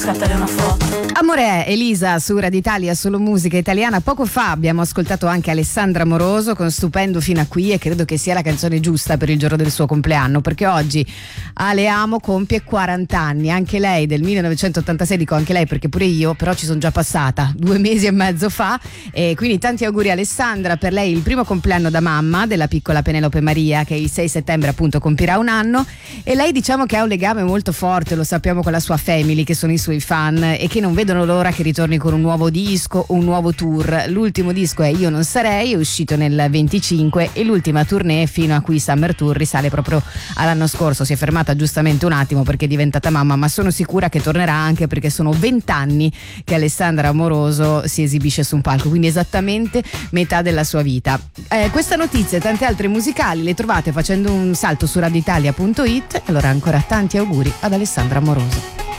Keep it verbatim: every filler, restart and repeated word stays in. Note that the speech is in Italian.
scattare una foto. Amore è Elisa su Radio Italia, solo musica italiana. Poco fa abbiamo ascoltato anche Alessandra Moroso con Stupendo fino a qui, e credo che sia la canzone giusta per il giorno del suo compleanno, perché oggi Ale Amo compie quaranta anni, anche lei del millenovecentottantasei, dico anche lei perché pure io però ci sono già passata due mesi e mezzo fa, e quindi tanti auguri a Alessandra. Per lei il primo compleanno da mamma della piccola Penelope Maria, che il sei settembre appunto compirà un anno, e lei diciamo che ha un legame molto forte, lo sappiamo, con la sua family, che sono i suoi fan e che non vedono l'ora che ritorni con un nuovo disco, un nuovo tour. L'ultimo disco è Io non sarei, è uscito nel venticinque, e l'ultima tournée fino a qui Summer Tour risale proprio all'anno scorso. Si è fermata giustamente un attimo perché è diventata mamma, ma sono sicura che tornerà, anche perché sono vent'anni che Alessandra Amoroso si esibisce su un palco, quindi esattamente metà della sua vita. Eh, questa notizia e tante altre musicali le trovate facendo un salto su radioitalia punto it. Allora ancora tanti auguri ad Alessandra Amoroso.